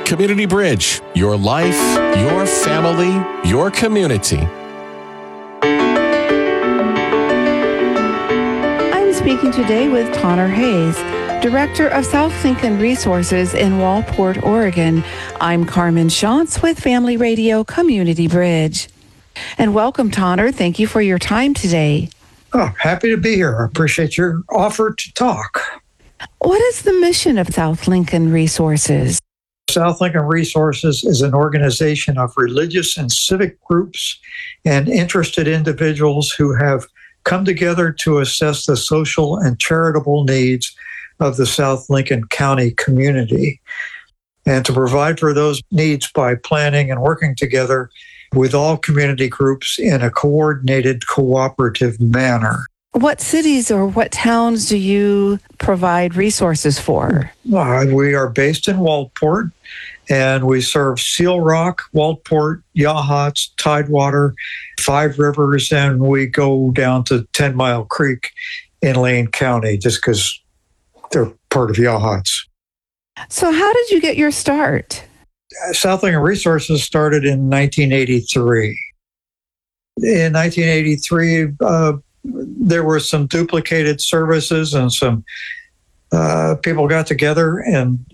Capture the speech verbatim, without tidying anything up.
Community Bridge, your life, your family, your community. I'm speaking today with Tonner Hayes, Director of South Lincoln Resources in Wallport, Oregon. I'm Carmen Shantz with Family Radio Community Bridge. And welcome, Tonner. Thank you for your time today. Oh, happy to be here. I appreciate your offer to talk. What is the mission of South Lincoln Resources? South Lincoln Resources is an organization of religious and civic groups and interested individuals who have come together to assess the social and charitable needs of the South Lincoln County community and to provide for those needs by planning and working together with all community groups in a coordinated, cooperative manner. What cities or what towns do you provide resources for? Uh, we are based in Waldport, and we serve Seal Rock, Waldport, Yachats, Tidewater, Five Rivers, and we go down to Ten Mile Creek in Lane County just because they're part of Yachats. So how did you get your start? South Lincoln Resources started in nineteen eighty-three. In nineteen eighty-three, uh, there were some duplicated services and some uh, people got together and